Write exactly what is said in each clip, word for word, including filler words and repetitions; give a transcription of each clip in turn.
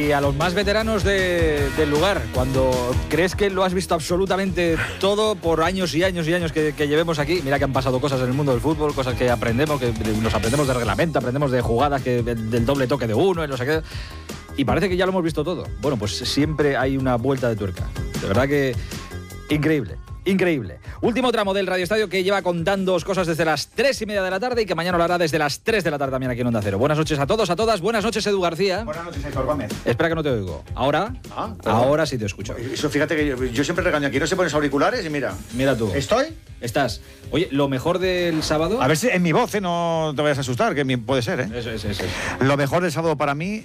Y a los más veteranos de, del lugar, cuando crees que lo has visto absolutamente todo por años y años y años que, que llevemos aquí, mira que han pasado cosas en el mundo del fútbol, cosas que aprendemos, que nos aprendemos de reglamento, aprendemos de jugadas, que del doble toque de uno, no sé qué, y parece que ya lo hemos visto todo. Bueno, pues siempre hay una vuelta de tuerca. De verdad que increíble. Increíble. Último tramo del Radio Estadio que lleva contándoos cosas desde las tres y media de la tarde y que mañana lo hará desde las tres de la tarde también aquí en Onda Cero. Buenas noches a todos, a todas. Buenas noches, Edu García. Buenas noches, Héctor Gómez. Espera que no te oigo. ¿Ahora? Ah, ahora sí te escucho. Eso, fíjate que yo, yo siempre regaño aquí. No se pones auriculares y mira. Mira tú. ¿Estoy? Estás. Oye, lo mejor del sábado... A ver si en mi voz, ¿eh? No te vayas a asustar, que puede ser, ¿eh? Eso es, eso es. Lo mejor del sábado para mí...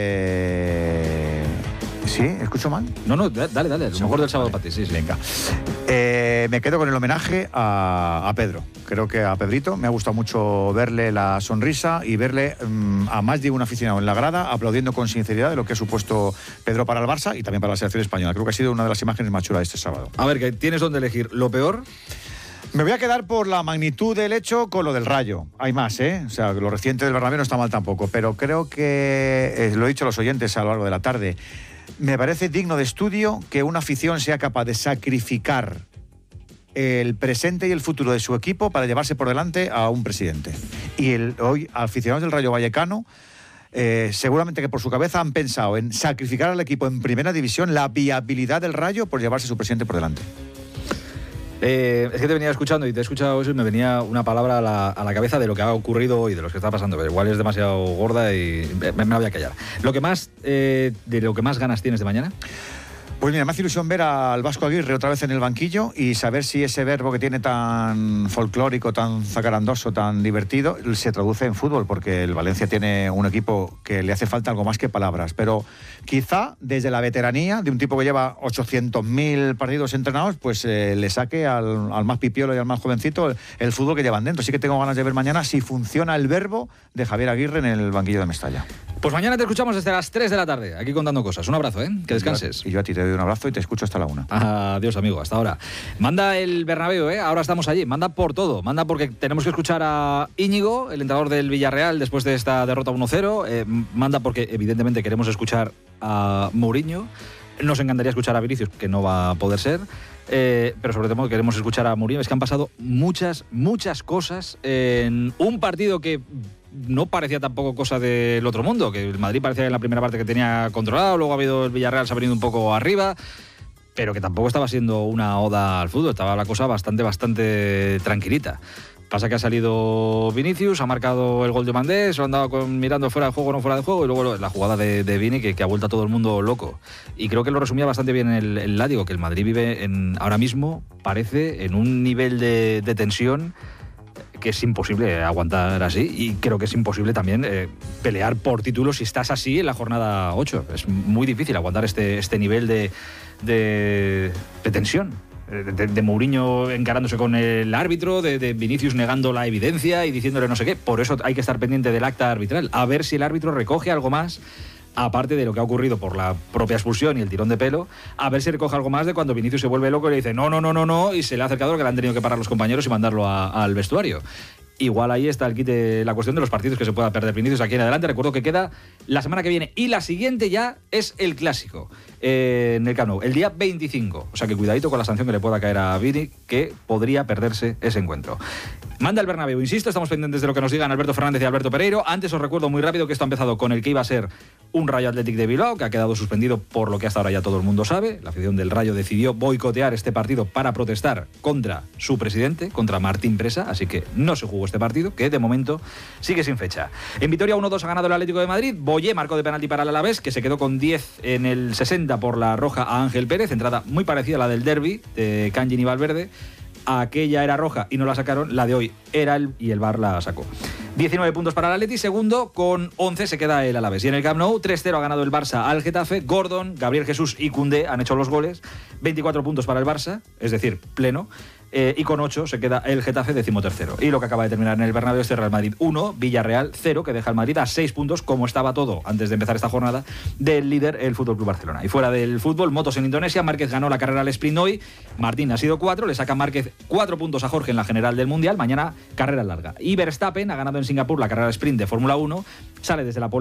Eh... ¿Sí? ¿Escucho mal? No, no, dale, dale. Lo mejor del sábado vale. para ti, sí, sí. Venga. Eh, me quedo con el homenaje a, a Pedro. Creo que a Pedrito me ha gustado mucho verle la sonrisa y verle um, a más de un aficionado en la grada aplaudiendo con sinceridad de lo que ha supuesto Pedro para el Barça y también para la selección española. Creo que ha sido una de las imágenes más chulas de este sábado. A ver, que tienes donde elegir. ¿Lo peor? Me voy a quedar por la magnitud del hecho con lo del Rayo. Hay más, ¿eh? O sea, lo reciente del Bernabéu no está mal tampoco, pero creo que, eh, lo he dicho a los oyentes a lo largo de la tarde, me parece digno de estudio que una afición sea capaz de sacrificar el presente y el futuro de su equipo para llevarse por delante a un presidente. Y el, hoy, aficionados del Rayo Vallecano, eh, seguramente que por su cabeza han pensado en sacrificar al equipo en primera división la viabilidad del Rayo por llevarse a su presidente por delante. Eh, es que te venía escuchando y te he escuchado eso y me venía una palabra a la, a la cabeza de lo que ha ocurrido hoy, de lo que está pasando, pero igual es demasiado gorda y me, me la voy a callar. Lo que más, eh, de lo que más ganas tienes de mañana... Pues mira, me hace ilusión ver al Vasco Aguirre otra vez en el banquillo y saber si ese verbo que tiene tan folclórico, tan zacarandoso, tan divertido, se traduce en fútbol, porque el Valencia tiene un equipo que le hace falta algo más que palabras. Pero quizá desde la veteranía de un tipo que lleva ochocientos mil partidos entrenados, pues eh, le saque al, al más pipiolo y al más jovencito el, el fútbol que llevan dentro. Así que tengo ganas de ver mañana si funciona el verbo de Javier Aguirre en el banquillo de Mestalla. Pues mañana te escuchamos desde las tres de la tarde, aquí contando cosas. Un abrazo, ¿eh? Que descanses. Y yo a ti te doy un abrazo y te escucho hasta la una. Adiós, amigo, hasta ahora. Manda el Bernabéu, ¿eh? Ahora estamos allí. Manda por todo. Manda porque tenemos que escuchar a Íñigo, el entrenador del Villarreal, después de esta derrota uno cero. Eh, manda porque, evidentemente, queremos escuchar a Mourinho. Nos encantaría escuchar a Vinicius, que no va a poder ser. Eh, pero sobre todo queremos escuchar a Mourinho. Es que han pasado muchas, muchas cosas en un partido que... no parecía tampoco cosa del otro mundo, que el Madrid parecía en la primera parte que tenía controlado, luego ha habido el Villarreal se ha venido un poco arriba, pero que tampoco estaba siendo una oda al fútbol, estaba la cosa bastante, bastante tranquilita. Pasa que ha salido Vinicius, ha marcado el gol de Mandés, lo han dado con, mirando fuera de juego o no fuera de juego, y luego la jugada de, de Vini que, que ha vuelto a todo el mundo loco. Y creo que lo resumía bastante bien el, el Látigo, que el Madrid vive en, ahora mismo, parece, en un nivel de, de tensión que es imposible aguantar así, y creo que es imposible también eh, pelear por títulos si estás así en la jornada ocho. Es muy difícil aguantar este, este nivel de, de, de tensión. De, de Mourinho encarándose con el árbitro, de, de Vinicius negando la evidencia y diciéndole no sé qué. Por eso hay que estar pendiente del acta arbitral, a ver si el árbitro recoge algo más, aparte de lo que ha ocurrido por la propia expulsión y el tirón de pelo, a ver si recoge algo más de cuando Vinicius se vuelve loco y le dice no, no, no, no, no, y se le ha acercado que le han tenido que parar los compañeros y mandarlo a, al vestuario. Igual ahí está el quite, la cuestión de los partidos que se pueda perder Vinicius aquí en adelante. Recuerdo que queda la semana que viene y la siguiente ya es el clásico eh, en el Camp Nou, el día veinticinco. O sea que cuidadito con la sanción que le pueda caer a Vini, que podría perderse ese encuentro. Manda el Bernabéu, insisto, estamos pendientes de lo que nos digan Alberto Fernández y Alberto Pereiro. Antes os recuerdo muy rápido que esto ha empezado con el que iba a ser un Rayo Athletic de Bilbao, que ha quedado suspendido por lo que hasta ahora ya todo el mundo sabe. La afición del Rayo decidió boicotear este partido para protestar contra su presidente, contra Martín Presa, así que no se jugó este partido, que de momento sigue sin fecha. En Vitoria uno dos ha ganado el Atlético de Madrid. Boyé marcó de penalti para el Alavés, que se quedó con diez en el sesenta por la roja a Ángel Pérez, entrada muy parecida a la del derbi de Kangin y Valverde. Aquella era roja y no la sacaron, la de hoy era el y el V A R la sacó. diecinueve puntos para el Atleti, segundo con once se queda el Alavés. Y en el Camp Nou tres cero ha ganado el Barça al Getafe. Gordon, Gabriel Jesús y Koundé han hecho los goles. veinticuatro puntos para el Barça, es decir, pleno. Eh, y con ocho se queda el Getafe decimotercero. Y lo que acaba de terminar en el Bernabéu es el Real Madrid uno, Villarreal cero, que deja al Madrid a seis puntos, como estaba todo antes de empezar esta jornada, del líder, el Fútbol Club Barcelona. Y fuera del fútbol, motos en Indonesia, Márquez ganó la carrera al sprint hoy, Martín ha sido cuatro, le saca Márquez cuatro puntos a Jorge en la general del Mundial, mañana carrera larga. Y Verstappen ha ganado en Singapur la carrera al sprint de Fórmula uno, sale desde la